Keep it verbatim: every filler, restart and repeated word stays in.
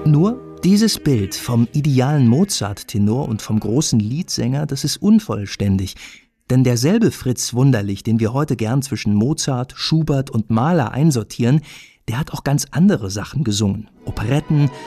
Nur dieses Bild vom idealen Mozart-Tenor und vom großen Liedsänger, das ist unvollständig. Denn derselbe Fritz Wunderlich, den wir heute gern zwischen Mozart, Schubert und Mahler einsortieren, der hat auch ganz andere Sachen gesungen. Operetten,